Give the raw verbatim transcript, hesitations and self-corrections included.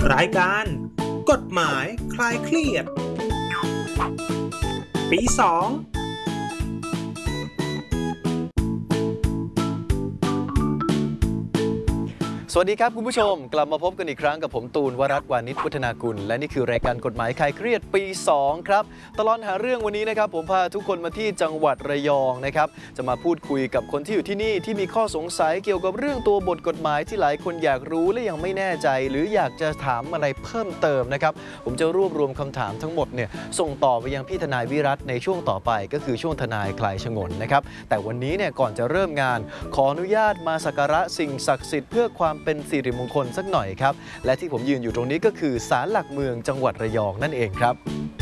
รายการกฎหมายคลายเครียดปีสองสวัสดีครับคุณผู้ชมกลับมาพบกันอีกครั้งกับผมตูนวรัตน์วานิชวัฒนากุลและนี่คือรายการกฎหมายคลายเครียดปีสองครับตลอดหาเรื่องวันนี้นะครับผมพาทุกคนมาที่จังหวัดระยองนะครับจะมาพูดคุยกับคนที่อยู่ที่นี่ที่มีข้อสงสัยเกี่ยวกับเรื่องตัวบทกฎหมายที่หลายคนอยากรู้และยังไม่แน่ใจหรืออยากจะถามอะไรเพิ่มเติมนะครับผมจะรวบรวมคำถามทั้งหมดเนี่ยส่งต่อไปยังพี่ทนายวิรัตในช่วงต่อไปก็คือช่วงทนายคลายฉงนนะครับแต่วันนี้เนี่ยก่อนจะเริ่มงานขออนุญาตมาสักการะสิ่งศักดิ์สิทธิ์เพื่อความเป็นสิริมงคลสักหน่อยครับและที่ผมยืนอยู่ตรงนี้ก็คือศาลหลักเมืองจังหวัดระยองนั่นเองครับ